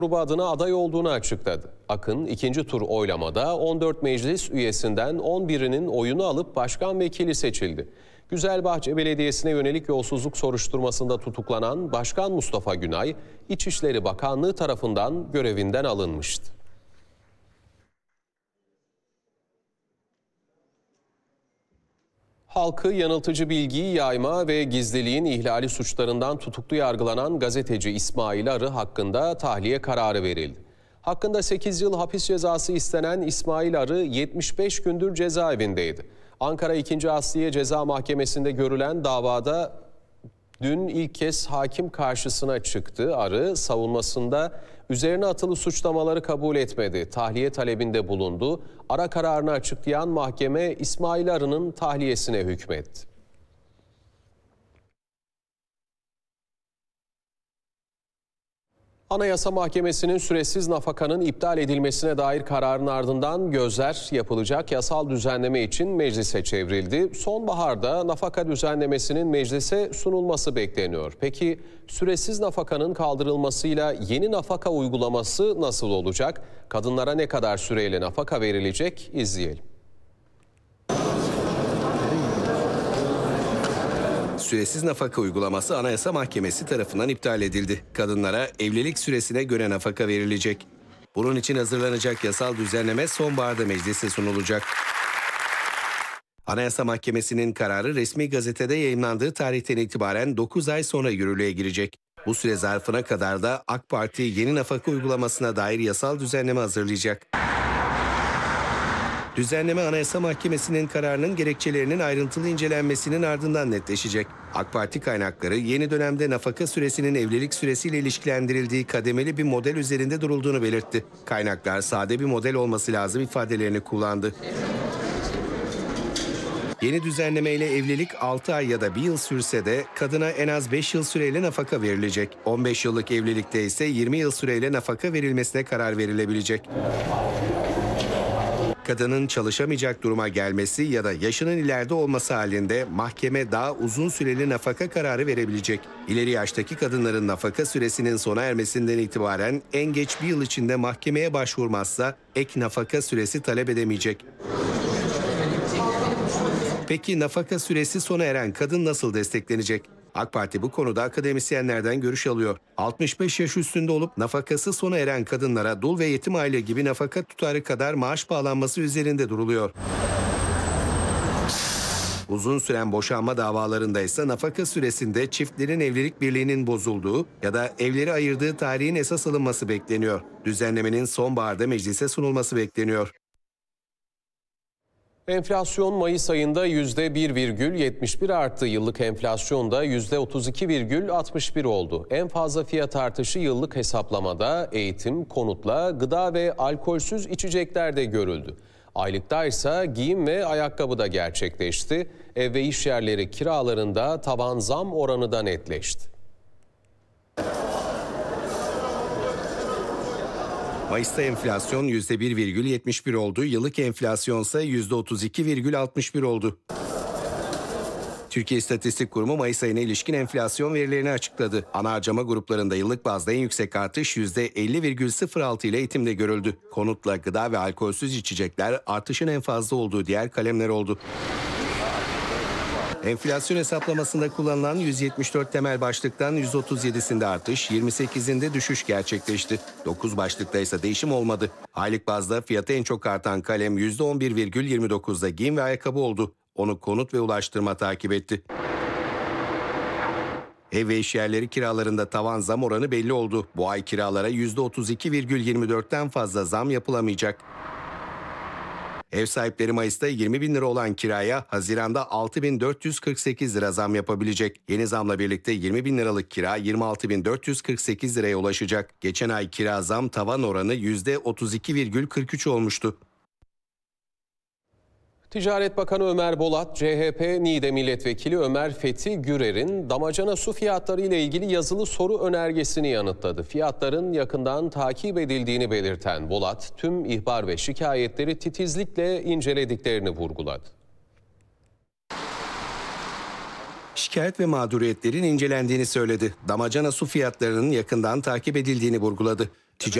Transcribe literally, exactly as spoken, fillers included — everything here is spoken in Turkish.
Grubu adına aday olduğunu açıkladı. Akın ikinci tur oylamada on dört meclis üyesinden on birinin oyunu alıp başkan vekili seçildi. Güzelbahçe Belediyesi'ne yönelik yolsuzluk soruşturmasında tutuklanan Başkan Mustafa Günay, İçişleri Bakanlığı tarafından görevinden alınmıştı. Halkı yanıltıcı bilgiyi yayma ve gizliliğin ihlali suçlarından tutuklu yargılanan gazeteci İsmail Arı hakkında tahliye kararı verildi. Hakkında sekiz yıl hapis cezası istenen İsmail Arı yetmiş beş gündür cezaevindeydi. Ankara ikinci. Asliye Ceza Mahkemesi'nde görülen davada dün ilk kez hakim karşısına çıktı. Arı savunmasında üzerine atılı suçlamaları kabul etmedi. Tahliye talebinde bulundu. Ara kararını açıklayan mahkeme İsmail Arı'nın tahliyesine hükmetti. Anayasa Mahkemesi'nin süresiz nafakanın iptal edilmesine dair kararın ardından gözler yapılacak yasal düzenleme için meclise çevrildi. Sonbaharda nafaka düzenlemesinin meclise sunulması bekleniyor. Peki süresiz nafakanın kaldırılmasıyla yeni nafaka uygulaması nasıl olacak? Kadınlara ne kadar süreyle nafaka verilecek? İzleyelim. Süresiz nafaka uygulaması Anayasa Mahkemesi tarafından iptal edildi. Kadınlara evlilik süresine göre nafaka verilecek. Bunun için hazırlanacak yasal düzenleme sonbaharda meclise sunulacak. Anayasa Mahkemesi'nin kararı resmi gazetede yayımlandığı tarihten itibaren dokuz ay sonra yürürlüğe girecek. Bu süre zarfına kadar da AK Parti yeni nafaka uygulamasına dair yasal düzenleme hazırlayacak. Düzenleme Anayasa Mahkemesi'nin kararının gerekçelerinin ayrıntılı incelenmesinin ardından netleşecek. AK Parti kaynakları yeni dönemde nafaka süresinin evlilik süresiyle ilişkilendirildiği kademeli bir model üzerinde durulduğunu belirtti. Kaynaklar sade bir model olması lazım ifadelerini kullandı. Yeni düzenlemeyle evlilik altı ay ya da bir yıl sürse de kadına en az beş yıl süreyle nafaka verilecek. on beş yıllık evlilikte ise yirmi yıl süreyle nafaka verilmesine karar verilebilecek. Kadının çalışamayacak duruma gelmesi ya da yaşının ileride olması halinde mahkeme daha uzun süreli nafaka kararı verebilecek. İleri yaştaki kadınların nafaka süresinin sona ermesinden itibaren en geç bir yıl içinde mahkemeye başvurmazsa ek nafaka süresi talep edemeyecek. Peki nafaka süresi sona eren kadın nasıl desteklenecek? AK Parti bu konuda akademisyenlerden görüş alıyor. altmış beş yaş üstünde olup nafakası sona eren kadınlara dul ve yetim aile gibi nafaka tutarı kadar maaş bağlanması üzerinde duruluyor. Uzun süren boşanma davalarında ise nafaka süresinde çiftlerin evlilik birliğinin bozulduğu ya da evleri ayırdığı tarihin esas alınması bekleniyor. Düzenlemenin sonbaharda meclise sunulması bekleniyor. Enflasyon Mayıs ayında yüzde bir virgül yetmiş bir arttı. Yıllık enflasyon da yüzde otuz iki virgül altmış bir oldu. En fazla fiyat artışı yıllık hesaplamada eğitim, konutla, gıda ve alkolsüz içeceklerde görüldü. Aylıkta ise giyim ve ayakkabı da gerçekleşti. Ev ve iş yerleri kiralarında tavan zam oranı da netleşti. Mayıs'ta enflasyon yüzde bir virgül yetmiş bir oldu. Yıllık enflasyon ise yüzde otuz iki virgül altmış bir oldu. Türkiye İstatistik Kurumu Mayıs ayına ilişkin enflasyon verilerini açıkladı. Ana harcama gruplarında yıllık bazda en yüksek artış yüzde elli virgül sıfır altı ile eğitimde görüldü. Konutla, gıda ve alkolsüz içecekler artışın en fazla olduğu diğer kalemler oldu. Enflasyon hesaplamasında kullanılan yüz yetmiş dört temel başlıktan yüz otuz yedisinde artış, yirmi sekizinde düşüş gerçekleşti. dokuz başlıkta ise değişim olmadı. Aylık bazda fiyatı en çok artan kalem yüzde on bir virgül yirmi dokuzda giyim ve ayakkabı oldu. Onu konut ve ulaştırma takip etti. Ev ve iş yerleri kiralarında tavan zam oranı belli oldu. Bu ay kiralara yüzde otuz iki virgül yirmi dörtten fazla zam yapılamayacak. Ev sahipleri Mayıs'ta yirmi bin lira olan kiraya Haziran'da altı bin dört yüz kırk sekiz lira zam yapabilecek. Yeni zamla birlikte yirmi bin liralık kira yirmi altı bin dört yüz kırk sekiz liraya ulaşacak. Geçen ay kira zam tavan oranı yüzde otuz iki virgül kırk üç olmuştu. Ticaret Bakanı Ömer Bolat, C H P Niğde Milletvekili Ömer Fethi Gürer'in damacana su fiyatları ile ilgili yazılı soru önergesini yanıtladı. Fiyatların yakından takip edildiğini belirten Bolat, tüm ihbar ve şikayetleri titizlikle incelediklerini vurguladı. şikayet ve mağduriyetlerin incelendiğini söyledi. Damacana su fiyatlarının yakından takip edildiğini vurguladı.